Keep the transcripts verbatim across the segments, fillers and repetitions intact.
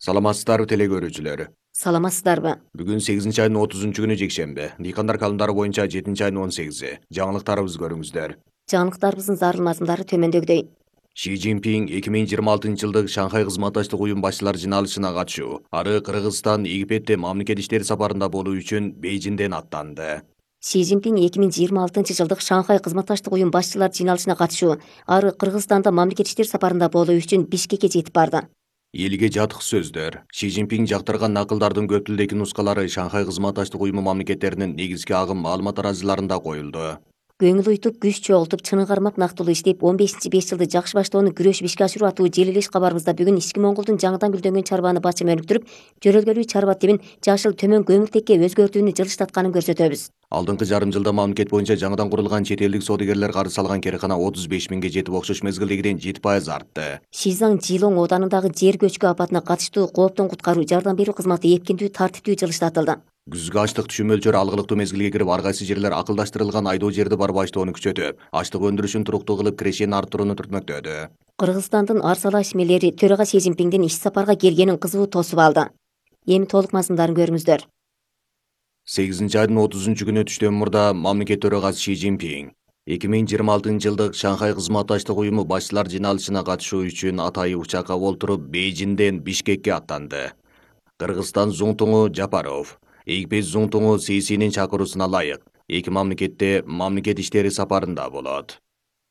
Саламатсыздарбы теле көрүүчүлөр. Саламатсыздарбы? Бүгүн сегизинчи айдын отузунчу күнү жекшемби. Дыйкандар календары боюнча жетинчи айдын он сегизи. Жаңылыктарыбызды көрүңүздөр. Жаңылыктарыбыздын зарыл мазмундары төмөндөгүдөй. Ши Цзиньпин эки миң жыйырма алтынчы жылдык Шанхай кызматташтык уюм башчылар жыйналышына катышуу, ары Кыргызстан Египетте мамлекет иштери сапарында болуу үчүн Бейжиңден аттанды. Ши Цзиньпин эки миң жыйырма алтынчы жылдык Шанхай кызматташтык уюм башчылар жыйналышына катышуу, ары Кыргызстанда мамлекет иштери сапарында болуу үчүн Бишкекке жетип барды. Элге жатык сөздөр. Ши Цзиньпин жактырган накылдардын көп тилдеги нускалары Шанхай кызматташтык уюму мамлекеттеринин негизги агым маалымат тараазыларында коюлду. Көңүл уйтуп, күч чогултуп, чыны кармап нактылуу иштеп, он бешинчи беш жылды жакшы баштоону күрөшүп ишке ашыруу аттуу желилеш кабарыбызда бүгүн ички Монголдун жаңыдан гүлдөнгөн чарбаны бачым өнүктүрүп, жөрөлгөлүү чарба тибин жашыл төмөн көмүртекке өзгөртүүнү жылыштатканын көрсөтөбүз. Алдыңкы жарым жылда мамлекет боюнча жаңыдан курулган чет элдик соодагерлер карыз алган керекана отуз беш миңге жетип, окшош мезгилдегиден жети пайыз артты. Шизаң Жилоң оданындагы жер көчкү апатына катыштуу кооптон куткаруу жардам берүү кызматы эркиндүү, тартиптүү жылыштатылды. Күзгү ачлык түшүм мөлчөрү алгылыктуу мезгилге кирип, ар кайсы жерлер акылдаштырылган айдоо жерди бар баштоону күчөтүп, ачлык өндүрүшүн туруктуу кылып, кирешени арттырууну түртмөктөдү. Кыргызстандын Арсала ишмерлери төрага Ши Цзиньпиндин иш сапарга келгенин кызуу тосуп алды. Эми толук мазмундарын көрүңүздөр. сегизинчи айдын отузунчу күнү түштөн мурда мамлекет төрагасы Ши Цзиньпин эки миң жыйырма алтынчы жылдык Шанхай кызматташтык уюму башчылар жыйналышына катышуу үчүн атайы учакка олтуруп Бейжиңден Бишкекке аттанды. Кыргызстан Зуңтуңу Жапаров, Египет Зуңтуңу Сейсинин чакыруусуна ылайык эки мамлекетте мамлекет иштери сапарында болот.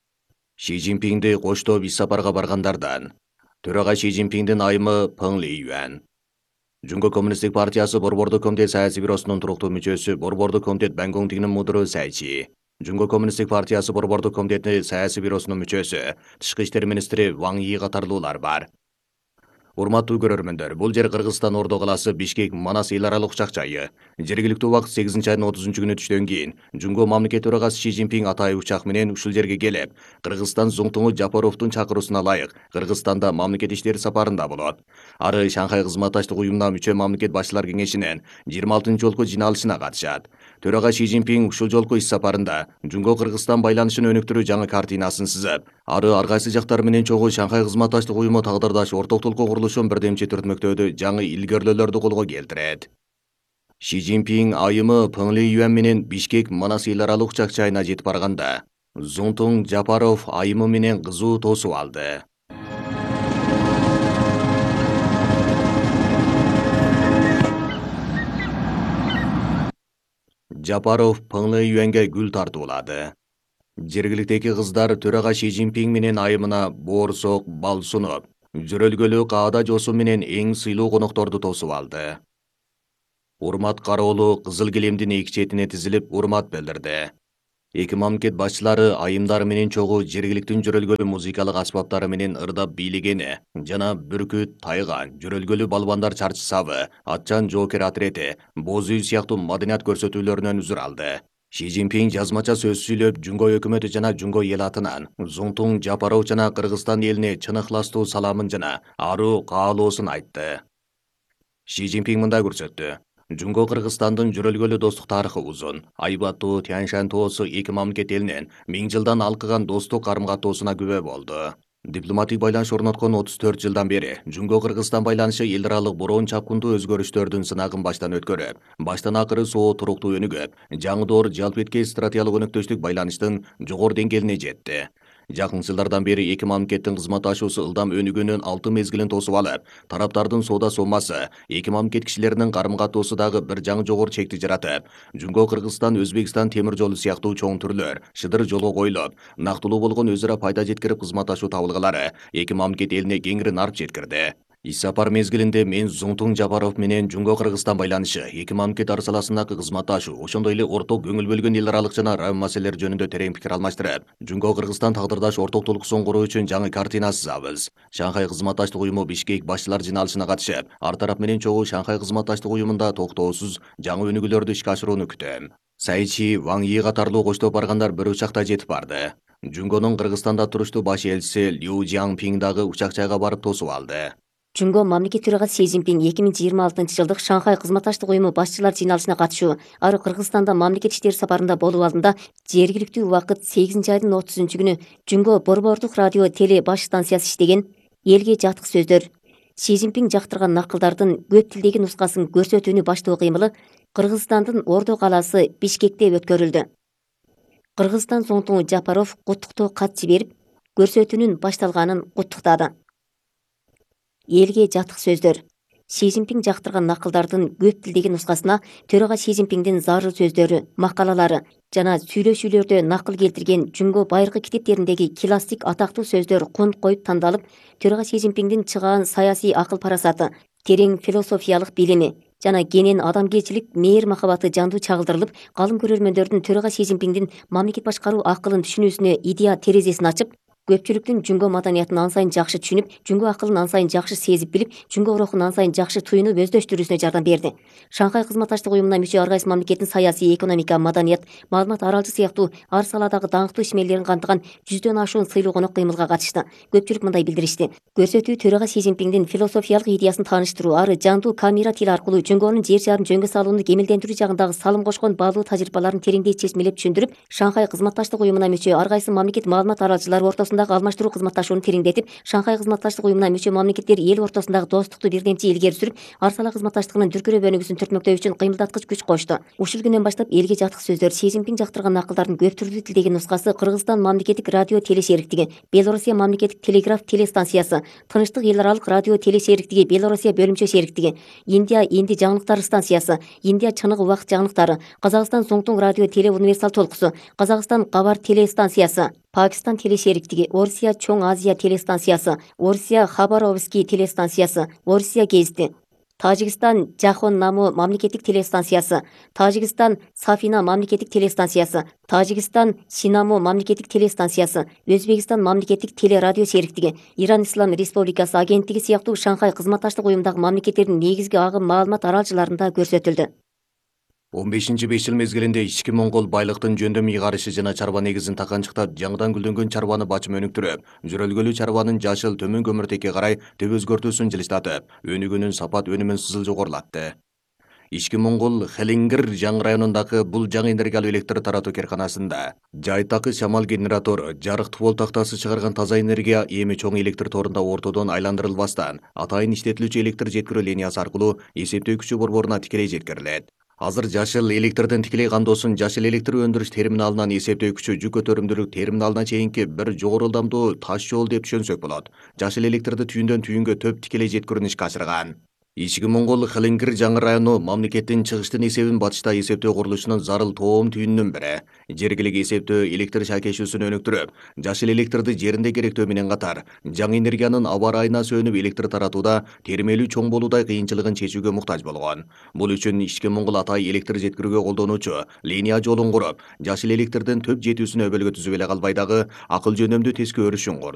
Ши Цзиньпинди коштоп иш сапарга баргандардан төрага Ши Цзиньпиндин айымы Пeng Лийюань, Жунго коммунисттик партиясы Борбордук комитет саясий бюросунун туруктуу мүчөсү, Борбордук комитет Бангоңтигинин мудуру Сайчи, Жунго коммунисттик партиясы Борбордук комитети саясий бюросунун мүчөсү, Тышкы иштер министри Ваң Йи катарлуулар бар. Урматтуу көрөрмөндөр, бул жер Кыргызстан Ордо калаасы Бишкек Манас эл аралык учак жайы. Жергиликтүү убакыт сегизинчи айдын отузунчу күнү түштөн кийин Жунго мамлекет төрагасы Ши Цзиньпин атайы учак менен ушул жерге келип, Кыргызстан Зуңтуңу Жапаровдун чакыруусуна ылайык Кыргызстанда мамлекет иштери сапарында болот. Ары Шанхай кызматташтык уюмуна мүчө мамлекет башчылар кеңешинин жыйырма алтынчы жолку жыйналышына катышат. Төрага Ши Цзиньпин ушул жолку иш сапарында Жунго Кыргызстан байланышын өнүктүрүү жаңы картинасын сызып, ары ар кайсы жактар менен чогуу Шанхай кызматташтык уюму тагдырдаш ортоктулукка курулушун бирдемчи түртмөктөөдө жаңы илгөрлөөлөрдү колго келтирет. Ши Цзиньпин айымы Пeng Лийюань менен Бишкек Манас эл аралык учак жайына жетип барганда, Зуңтуң Жапаров айымы менен кызуу тосуп алды. Жапаров Пeng Лийюаньга гүл тартуулады. Жергиликтеги кыздар төрага Ши Цзиньпин менен айымына боорсок, бал сунуп, жөрөлгөлүү каада жосу менен эң сыйлуу конокторду тосуп алды. Урмат кароолу кызыл килемдин эки четине тизилип урмат билдирди. Эки мамлекет башчылары айымдары менен чогуу жергиликтин жөрөлгөлүү музыкалык аспаптары менен ырдап бийлегени жана бүркүт, тайган, жөрөлгөлүү балбандар чарчы сабы, атчан жоокер отрети, боз үй сыяктуу маданият көрсөтүүлөрүнөн үзүр алды. Ши Цзиньпин жазмача сөз сүйлөп, Жунго өкмөтү жана Жунго эл атынан Зуңтуң Жапаров жана Кыргызстан элине чын ыхластуу саламын жана аруу каалоосун айтты. Ши Цзиньпин мындай көрсөттү. Жунго Кыргызстандын жөрөлгөлүү достук тарыхы узун. Айбаттуу Тянь-Шань тоосу эки мамлекет элинин миң жылдан алкыган достук карым-катоосуна күбө болду. Дипломатик байланыш орноткон отуз төрт жылдан бери Жунго Кыргызстан байланышы эл аралык бороон чапкындуу өзгөрүштөрдүн сынагын баштан өткөрүп, баштан акыры соо туруктуу өнүгүп, жаңы доор жалпы этке стратегиялык өнөктөштүк байланыштын жогору деңгээлине жетти. Жакын жылдардан бери эки мамлекеттин кызматташуусу ылдам өнүгүүнүн алты мезгилин тосуп алып, тараптардын соода сомасы, эки мамлекет кишилеринин карым-катоосу дагы бир жаңы жогору чекти жаратып, Жунго Кыргызстан Өзбекстан темир жолу сыяктуу чоң түрлөр шыдыр жолго коюлуп, нактылуу болгон өз ара пайда жеткирип кызматташуу табылгалары эки мамлекет элине кеңири нарп жеткирди. Иш сапар мезгилинде мен Зуңтуң Жапаров менен Жунго Кыргызстан байланышы, эки мамлекет арасындагы кызматташуу, ошондой эле орток көңүл бөлгөн эл аралык жана район маселелери жөнүндө терең пикир алмаштырып, Жунго Кыргызстан тагдырдаш ортоктулуксун куруу үчүн жаңы картина сызабыз. Шанхай кызматташтык уюму Бишкек башчылар жыйналышына катышып, ар тарап менен чогуу Шанхай кызматташтык уюмунда токтоосуз жаңы өнүгүүлөрдү ишке ашырууну күтөм. Сайчи, Ваң Йи катарлуу коштоп баргандар бир учакта жетип барды. Жунгонун Кыргызстанда туруштуу баш элчиси Лю Жиаңпиң дагы учак жайга барып тосуп алды. Жунго мамлекет төрагасы Ши Цзиньпин эки миң жыйырма алтынчы жылдык Шанхай кызматташтык уюму башчылар жыйналышына катышуу, ары Кыргызстанда мамлекет иштери сапарында болуу алдында жергиликтүү убакыт сегизинчи айдын отузунчу күнү Жунго Борбордук радио теле баш станциясы иштеген элге жатык сөздөр. Си Цзиньпин жактырган накылдардын көп тилдеги нускасын көрсөтүүнү баштоо кыймылы Кыргызстандын Ордо калаасы Бишкекте өткөрүлдү. Кыргызстан Зоңтуңу Жапаров куттуктоо кат жиберип, көрсөтүүнүн башталганын куттуктады. Элге жатык сөздөр. Си Цзиньпин жактырган накылдардын көп тилдеги нускасына төрага Си Цзиньпиндин зарыл сөздөрү, макалалары жана сүйлөшүүлөрдө накыл келтирген Жүнгө байыркы китептериндеги классик атактуу сөздөр кунт коюп тандалып, төрага Си Цзиньпиндин чыгаан саясий акыл парасаты, терең философиялык билими жана кенен адамгерчилик, мээр махабаты жандуу чагылдырылып, калым көрөрмөндөрдүн төрага Си Цзиньпиндин мамлекет башкаруу акылын түшүнүүсүнө идея терезесин ачып, көпчүлүктүн Жүнгө маданиятын ан сайын жакшы түшүнүп, Жүнгө акылын ан сайын жакшы сезип билип, Жүнгө рухун ан сайын жакшы туюнуп өздөштүрүүсүнө жардам берди. Шанхай кызматташтык уюмуна мүчө ар кайсы мамлекеттин саясий, экономика, маданият, маалымат аралжы сыяктуу ар саладагы даңктуу ишмерлерин камтыган жүздөн ашуун сыйлуу конок кыймылга катышты. Көпчүлүк мындай билдиришти. Көрсөтүү төрага Си Цзиньпиндин философиялык идеясын тааныштыруу, ары жандуу камера тил аркылуу Жүнгөнүн жер шарын жөнгө салууну кемелдендирүү жагындагы салым кошкон баалуу тажрыйбаларын тереңдей чечмелеп түшүндүрүп, Шанхай кызматташтык уюмуна мүчө ар кайсы мамлекет маалымат аралжылары ортосундагы алмаштыруу кызматташууну тереңдетип, Шанхай кызматташтык уюмуна мүчө мамлекеттер эл ортосундагы достукту бирдемчи илгери сүрүп, ар сала кызматташтыгынын дүркүрөө бөлүгүсүн түртмөктөө үчүн кыймылдаткыч күч кошту. Ушул күндөн баштап элге жатык сөздөр Си Цзиньпин жактырган накылдардын көп түрлүү тилдеги нускасы Кыргызстан мамлекеттик радио телешериктиги, Белоруссия мамлекеттик телеграф телестанциясы, Тынчтык эл аралык радио телешериктиги, Белоруссия бөлүмчө шериктиги, Индия энди жаңылыктар станциясы, Индия чыныгы убакыт жаңылыктары, Казакстан Зоңтуң радио теле универсал толкусу, Казакстан Кабар телестанциясы, Пакистан телешериктиги, Орусия Чоң Азия телестанциясы, Орусия Хабаровский телестанциясы, Орусия гезити, Тажикстан Жахон Наму мамлекеттик телестанциясы, Тажикстан Сафина мамлекеттик телестанциясы, Тажикстан Синаму мамлекеттик телестанциясы, Өзбекстан мамлекеттик телерадио шериктиги, Иран Ислам Республикасы агенттиги сыяктуу Шанхай кызматташтык уюмундагы мамлекеттердин негизги агым маалымат аралжыларында көрсөтүлдү. он бешинчи беш жыл мезгилинде ички моңгол байлыктын жөндөм ыйгарышы жана чарба негизин таканчыктап, жаңыдан гүлдөнгөн чарбаны бачым өнүктүрүп, жөрөлгөлүү чарбанын жашыл төмөн көмүртекке карай төп өзгөртүүсүн жылыштатып, өнүгүүнүн сапат өнүмүн сызыл жогорулатты. Ички моңгол Хелингер жаңы районундагы бул жаңы энергиялуу электр таратуу керканасында жайтакы шамал генератор, жарык твол тактасы чыгарган таза энергия эми чоң электр торунда ортодон айландырылбастан, атайын иштетилүүчү электр жеткирүү линиясы аркылуу эсептөө күчү борборуна тикелей жеткирилет. Азыр жашыл электрдин тикелей кандоосун жашыл электр өндүрүш терминалынан эсептөө күчү жүк көтөрүмдүүлүк терминалына чейинки бир жогору ылдамдуу таш жол деп түшүнсөк болот. Жашыл электрди түйүндөн түйүнгө төп тикелей жеткирүүнү ишке ашырган. Ички моңгол Хелингер жаңы району мамлекеттин чыгыштын эсебин батышта эсептөө курулушунун зарыл тоом түйүнүнүн бири. Жергилик эсептөө электр шакешүүсүн өнүктүрүп, жашыл электрди жеринде керектөө менен катар, жаңы энергиянын аба ырайына сөнүп электр таратууда термелүү чоң болуудай кыйынчылыгын чечүүгө муктаж болгон. Бул үчүн ички моңгол атай электр жеткирүүгө колдонуучу линия жолун куруп, жашыл электрдин төп жетүүсүнө өбөлгө түзүп эле калбай дагы акыл жөнөмдүү тескөө өрүшүн курду.